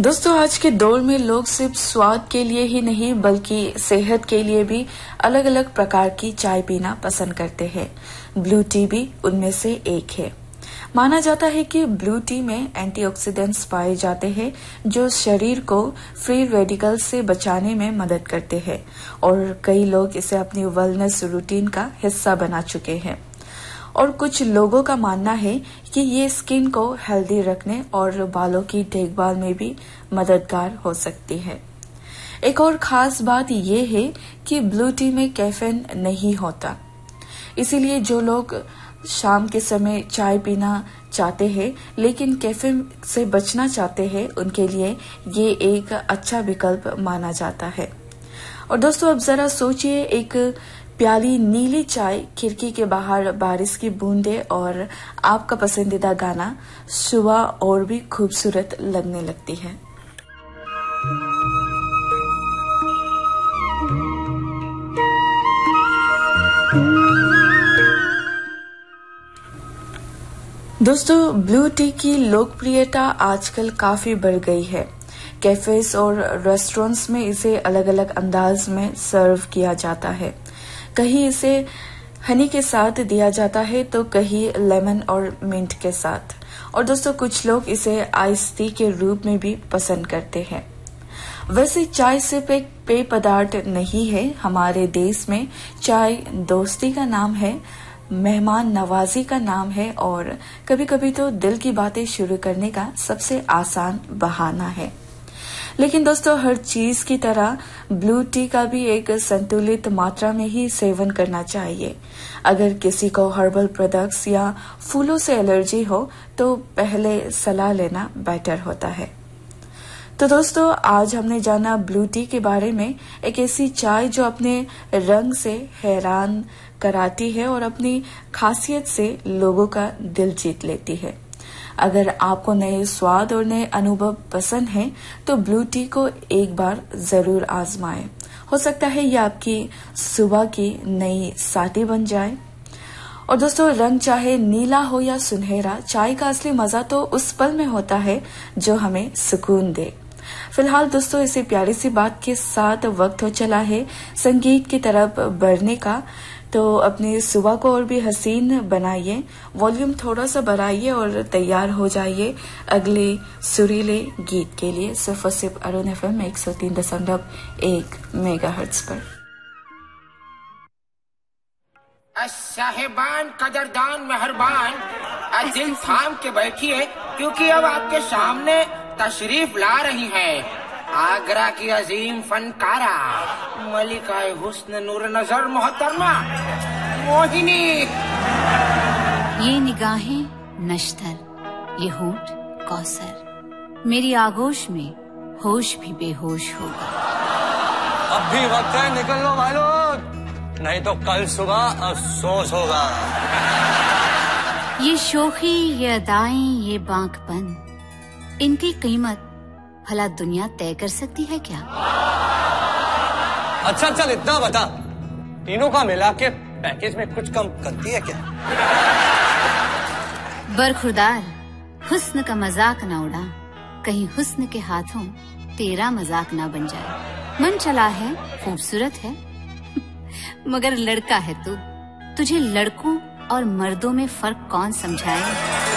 दोस्तों, आज के दौर में लोग सिर्फ स्वाद के लिए ही नहीं बल्कि सेहत के लिए भी अलग अलग प्रकार की चाय पीना पसंद करते हैं। ब्लू टी भी उनमें से एक है। माना जाता है कि ब्लू टी में एंटीऑक्सीडेंट्स पाए जाते हैं जो शरीर को फ्री रेडिकल्स से बचाने में मदद करते हैं और कई लोग इसे अपनी वेलनेस रूटीन का हिस्सा बना चुके हैं। और कुछ लोगों का मानना है कि ये स्किन को हेल्दी रखने और बालों की देखभाल में भी मददगार हो सकती है। एक और खास बात ये है कि ब्लू टी में कैफीन नहीं होता, इसीलिए जो लोग शाम के समय चाय पीना चाहते हैं लेकिन कैफीन से बचना चाहते हैं, उनके लिए ये एक अच्छा विकल्प माना जाता है। और दोस्तों, अब जरा सोचिए, एक प्याली नीली चाय, खिड़की के बाहर बारिश की बूंदें और आपका पसंदीदा गाना सुबह और भी खूबसूरत लगने लगती है। दोस्तों, ब्लू टी की लोकप्रियता आजकल काफी बढ़ गई है। कैफेज और रेस्टोरेंट्स में इसे अलग अलग अंदाज में सर्व किया जाता है। कहीं इसे हनी के साथ दिया जाता है तो कहीं लेमन और मिंट के साथ। और दोस्तों, कुछ लोग इसे आइस टी के रूप में भी पसंद करते हैं। वैसे चाय सिर्फ एक पेय पदार्थ नहीं है। हमारे देश में चाय दोस्ती का नाम है, मेहमान नवाजी का नाम है और कभी कभी तो दिल की बातें शुरू करने का सबसे आसान बहाना है। लेकिन दोस्तों, हर चीज की तरह ब्लू टी का भी एक संतुलित मात्रा में ही सेवन करना चाहिए। अगर किसी को हर्बल प्रोडक्ट्स या फूलों से एलर्जी हो तो पहले सलाह लेना बेटर होता है। तो दोस्तों, आज हमने जाना ब्लू टी के बारे में, एक ऐसी चाय जो अपने रंग से हैरान कराती है और अपनी खासियत से लोगों का दिल जीत लेती है। अगर आपको नए स्वाद और नए अनुभव पसंद हैं, तो ब्लू टी को एक बार जरूर आजमाएं। हो सकता है ये आपकी सुबह की नई साथी बन जाए। और दोस्तों, रंग चाहे नीला हो या सुनहरा, चाय का असली मजा तो उस पल में होता है जो हमें सुकून दे। फिलहाल दोस्तों, इसी प्यारी सी बात के साथ वक्त हो चला है संगीत की तरफ बढ़ने का। तो अपनी सुबह को और भी हसीन बनाइए, वॉल्यूम थोड़ा सा बढ़ाइए और तैयार हो जाइए अगले सुरीले गीत के लिए। सिर्फ और सिर्फ अरुण एफएम 103.1 मेगाहर्ट्ज पर। साहिबान, कदरदान, मेहरबान, दिल थाम के बैठिए क्योंकि अब आपके सामने तशरीफ ला रही है आगरा की अजीम फनकारा, मलिकाए हुस्न नूर नजर मोहतरमा मोहिनी। ये निगाहें नश्तर, ये होंठ कौसर, मेरी आगोश में होश भी बेहोश होगा। अब भी वक्त है, निकल लो भाई लोग, नहीं तो कल सुबह अफसोस होगा। ये शोखी, ये अदाएं, ये बांकपन, इनकी कीमत भला दुनिया तय कर सकती है क्या? अच्छा चल, इतना बता, तीनों का मिला के पैकेज में कुछ कम करती है क्या? बरखुरदार, हुस्न का मजाक ना उड़ा, कहीं हुस्न के हाथों तेरा मजाक ना बन जाए। मन चला है, खूबसूरत है, मगर लड़का है तू, तुझे लड़कों और मर्दों में फर्क कौन समझाए?